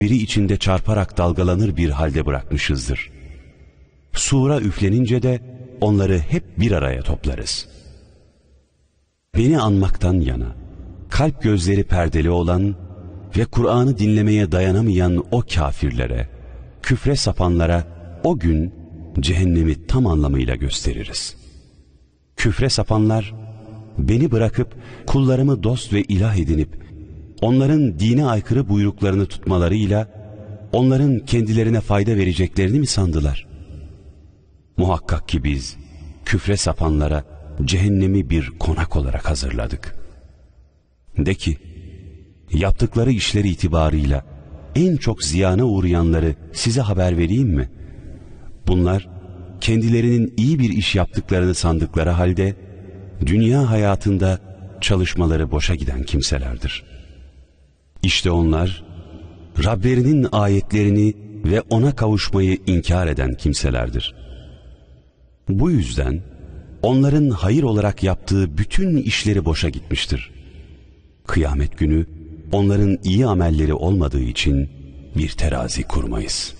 biri içinde çarparak dalgalanır bir halde bırakmışızdır. Sura üflenince de onları hep bir araya toplarız. Beni anmaktan yana, kalp gözleri perdeli olan ve Kur'an'ı dinlemeye dayanamayan o kafirlere, küfre sapanlara o gün cehennemi tam anlamıyla gösteririz. Küfre sapanlar, beni bırakıp kullarımı dost ve ilah edinip, onların dine aykırı buyruklarını tutmalarıyla, onların kendilerine fayda vereceklerini mi sandılar? Muhakkak ki biz, küfre sapanlara cehennemi bir konak olarak hazırladık. De ki, yaptıkları işleri itibarıyla en çok ziyana uğrayanları size haber vereyim mi? Bunlar, kendilerinin iyi bir iş yaptıklarını sandıkları halde, dünya hayatında çalışmaları boşa giden kimselerdir. İşte onlar, Rablerinin ayetlerini ve ona kavuşmayı inkar eden kimselerdir. Bu yüzden, onların hayır olarak yaptığı bütün işleri boşa gitmiştir. Kıyamet günü, onların iyi amelleri olmadığı için bir terazi kurmayız.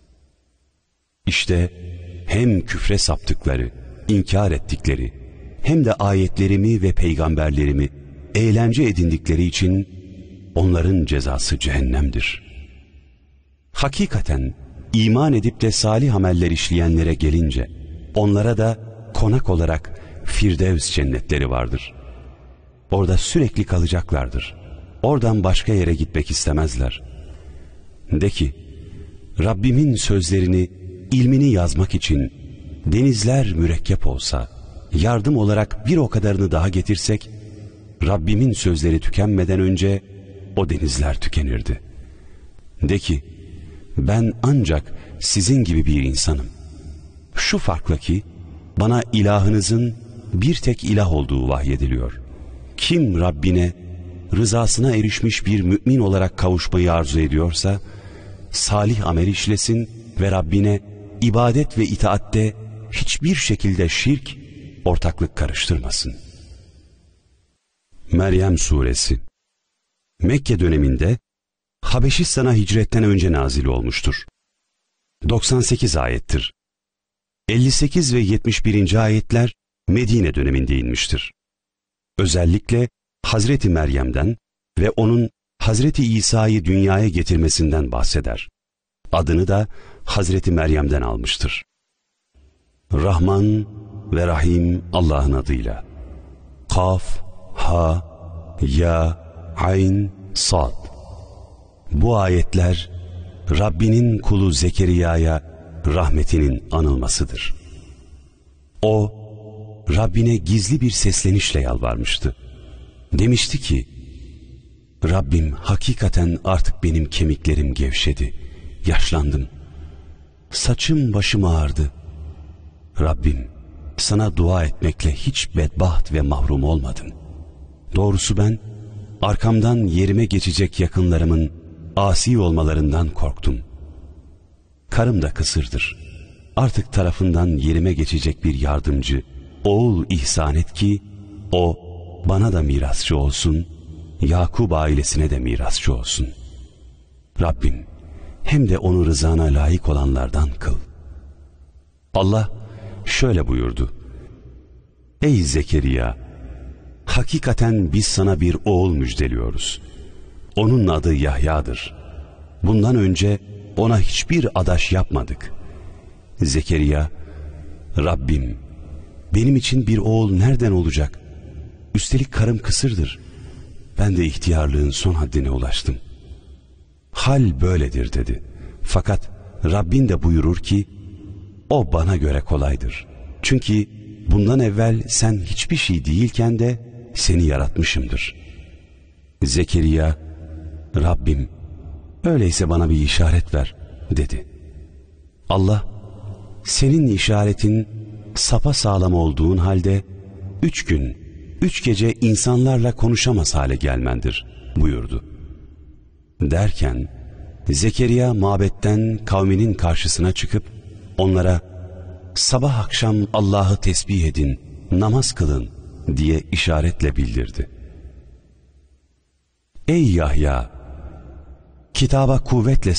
İşte hem küfre saptıkları, inkar ettikleri, hem de ayetlerimi ve peygamberlerimi eğlence edindikleri için onların cezası cehennemdir. Hakikaten iman edip de salih ameller işleyenlere gelince, onlara da konak olarak Firdevs cennetleri vardır. Orada sürekli kalacaklardır. Oradan başka yere gitmek istemezler. De ki, Rabbimin sözlerini, ilmini yazmak için denizler mürekkep olsa, yardım olarak bir o kadarını daha getirsek, Rabbimin sözleri tükenmeden önce o denizler tükenirdi. De ki, ben ancak sizin gibi bir insanım. Şu farkla ki, bana ilahınızın bir tek ilah olduğu vahyediliyor. Kim Rabbine, rızasına erişmiş bir mümin olarak kavuşmayı arzu ediyorsa, salih amel işlesin ve Rabbine ibadet ve itaatte hiçbir şekilde şirk, ortaklık karıştırmasın. Meryem Suresi Mekke döneminde Habeşistan'a hicretten önce nazil olmuştur. 98 ayettir. 58 ve 71. ayetler Medine döneminde inmiştir. Özellikle Hazreti Meryem'den ve onun Hazreti İsa'yı dünyaya getirmesinden bahseder. Adını da Hazreti Meryem'den almıştır. Rahman ve Rahim Allah'ın adıyla. Kaf, Ha, Ya, Ayn, Sad. Bu ayetler Rabbinin kulu Zekeriya'ya rahmetinin anılmasıdır. O, Rabbine gizli bir seslenişle yalvarmıştı. Demişti ki, Rabbim hakikaten artık benim kemiklerim gevşedi, yaşlandım. Saçım başım ağardı. Rabbim, sana dua etmekle hiç bedbaht ve mahrum olmadım. Doğrusu ben, arkamdan yerime geçecek yakınlarımın asi olmalarından korktum. Karım da kısırdır. Artık tarafından yerime geçecek bir yardımcı, oğul ihsan et ki, o bana da mirasçı olsun, Yakub ailesine de mirasçı olsun. Rabbim, hem de onu rızana layık olanlardan kıl. Allah şöyle buyurdu. Ey Zekeriya! Hakikaten biz sana bir oğul müjdeliyoruz. Onun adı Yahya'dır. Bundan önce ona hiçbir adaş yapmadık. Zekeriya, Rabbim, benim için bir oğul nereden olacak? Üstelik karım kısırdır. Ben de ihtiyarlığın son haddine ulaştım. Hal böyledir dedi. Fakat Rabbin de buyurur ki, o bana göre kolaydır. Çünkü bundan evvel sen hiçbir şey değilken de seni yaratmışımdır. Zekeriya, Rabbim, öyleyse bana bir işaret ver dedi. Allah, senin işaretin sapasağlam olduğun halde 3 gün, 3 gece insanlarla konuşamaz hale gelmendir buyurdu. Derken Zekeriya mabetten kavminin karşısına çıkıp onlara sabah akşam Allah'ı tesbih edin, namaz kılın diye işaretle bildirdi. Ey Yahya! kitaba kuvvetle